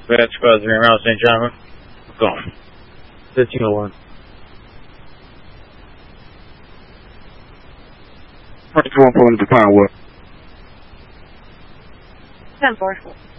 Bad Squad 3 around St. John. Go. 1501. 21 pulling into Pinewood. 10-4.